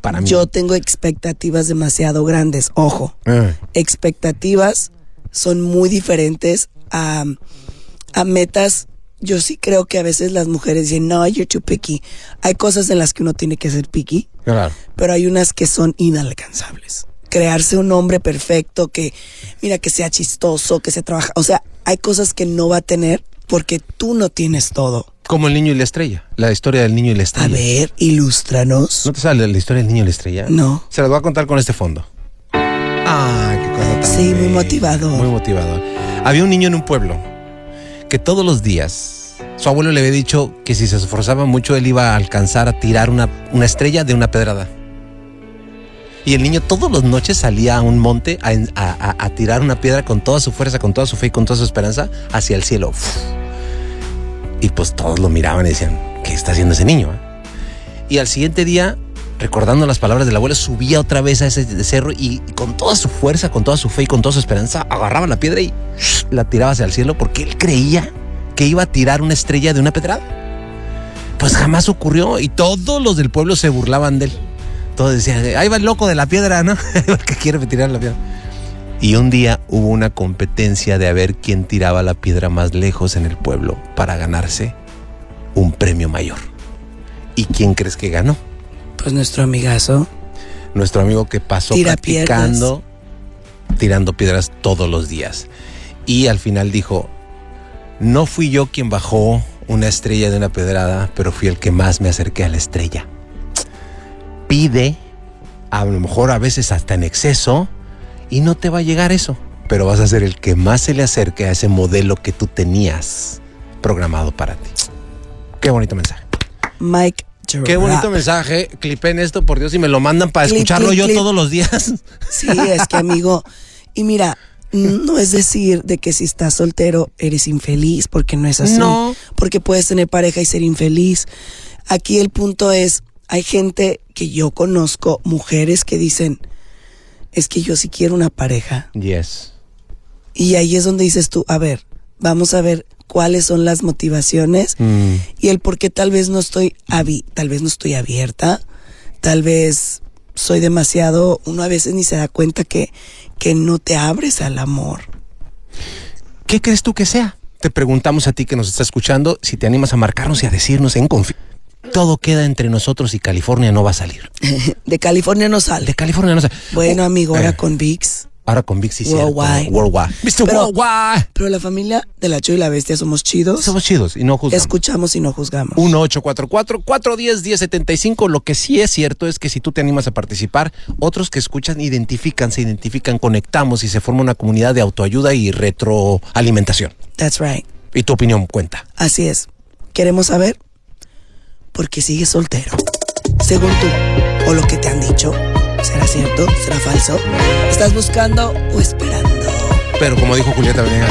para mí. Yo tengo expectativas demasiado grandes. Ojo, expectativas son muy diferentes a metas. Yo sí creo que a veces las mujeres dicen, no, you're too picky. Hay cosas en las que uno tiene que ser picky, Claro. pero hay unas que son inalcanzables. Crearse un hombre perfecto, que sea chistoso, que se trabaja. O sea, hay cosas que no va a tener porque tú no tienes todo. Como el niño y la estrella. La historia del niño y la estrella. A ver, ilústranos. ¿No te sale la historia del niño y la estrella? No. Se las voy a contar con este fondo. Ah, qué cosa tan Sí, muy bella. motivador. Muy motivador. Había un niño en un pueblo que todos los días su abuelo le había dicho que si se esforzaba mucho él iba a alcanzar a tirar una estrella de una pedrada. Y el niño todas las noches salía a un monte a tirar una piedra con toda su fuerza, con toda su fe y con toda su esperanza hacia el cielo. Y pues todos lo miraban y decían, ¿qué está haciendo ese niño? Y al siguiente día, recordando las palabras del abuelo, subía otra vez a ese cerro y con toda su fuerza, con toda su fe y con toda su esperanza, agarraba la piedra y la tiraba hacia el cielo porque él creía que iba a tirar una estrella de una pedrada. Pues jamás ocurrió y todos los del pueblo se burlaban de él. Todos decían, ahí va el loco de la piedra, ¿no? El que quiere tirar la piedra. Y un día hubo una competencia de a ver quién tiraba la piedra más lejos en el pueblo para ganarse un premio mayor. ¿Y quién crees que ganó? Pues nuestro amigazo. Nuestro amigo que pasó practicando, tirando piedras todos los días. Y al final dijo, no fui yo quien bajó una estrella de una pedrada, pero fui el que más me acerqué a la estrella. Pide, a lo mejor a veces hasta en exceso, y no te va a llegar eso, pero vas a ser el que más se le acerque a ese modelo que tú tenías programado para ti. Qué bonito mensaje. Mike Drop. Qué bonito mensaje. Clipen esto, por Dios, y me lo mandan para escucharlo yo todos los días. Sí, es que, amigo, y mira, no es decir de que si estás soltero eres infeliz, porque no es así. No. Porque puedes tener pareja y ser infeliz. Aquí el punto es, hay gente que yo conozco, mujeres que dicen, es que yo sí quiero una pareja. Yes. Y ahí es donde dices tú, a ver, vamos a ver cuáles son las motivaciones y el por qué tal vez no estoy abierta, tal vez soy demasiado, uno a veces ni se da cuenta que no te abres al amor. ¿Qué crees tú que sea? Te preguntamos a ti que nos está escuchando, si te animas a marcarnos y a decirnos en confianza. Todo queda entre nosotros y California no va a salir. De California no sale. De California no sale. Bueno, amigo, ahora con VIX. Ahora con VIX, sí, Worldwide. Worldwide. Mr. Worldwide. Pero la familia de La Cho y la Bestia somos chidos. Somos chidos y no juzgamos. Escuchamos y no juzgamos. 1-844-410-1075. Lo que sí es cierto es que si tú te animas a participar, otros que escuchan se identifican, conectamos y se forma una comunidad de autoayuda y retroalimentación. That's right. Y tu opinión cuenta. Así es. Queremos saber por qué sigues soltero. Según tú, o lo que te han dicho, ¿será cierto? ¿Será falso? ¿Estás buscando o esperando? Pero como dijo Julieta Venegas,